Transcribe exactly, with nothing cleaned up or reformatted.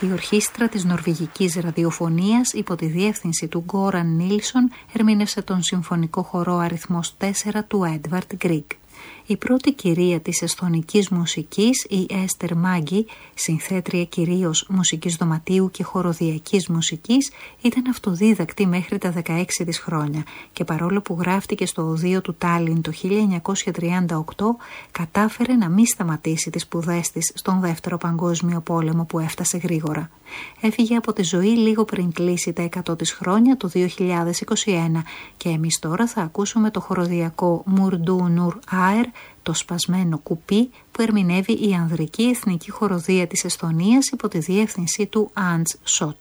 Η ορχήστρα της νορβηγικής ραδιοφωνίας υπό τη διεύθυνση του Γκόραν Νίλσον ερμήνευσε τον συμφωνικό χορό αριθμός τέσσερα του Έντβαρντ Γκρίγκ. Η πρώτη κυρία της εσθονικής μουσικής, η Έστερ Μάγκη, συνθέτρια κυρίως μουσικής δωματίου και χοροδιακής μουσικής, ήταν αυτοδίδακτη μέχρι τα δεκαέξι της χρόνια και παρόλο που γράφτηκε στο οδείο του Τάλιν το χίλια εννιακόσια τριάντα οκτώ, κατάφερε να μην σταματήσει τις σπουδές της στον Δεύτερο Παγκόσμιο Πόλεμο που έφτασε γρήγορα. Έφυγε από τη ζωή λίγο πριν κλείσει τα εκατό της χρόνια το δύο χιλιάδες είκοσι ένα και εμείς τώρα θα ακούσουμε το χοροδιακό Μουρντού Νουρ Άερ, το σπασμένο κουπί που ερμηνεύει η ανδρική εθνική χοροδία της Εσθονίας υπό τη διεύθυνση του Άντς Σότ.